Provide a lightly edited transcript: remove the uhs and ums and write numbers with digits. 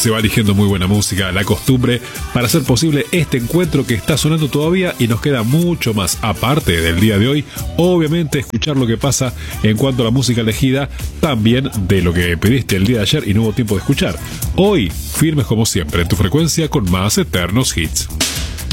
se va eligiendo muy buena música, la costumbre para hacer posible este encuentro que está sonando todavía y nos queda mucho más, aparte del día de hoy, obviamente escuchar lo que pasa en cuanto a la música elegida, también de lo que pediste el día de ayer y no hubo tiempo de escuchar. Hoy, firmes como siempre en tu frecuencia con más eternos hits.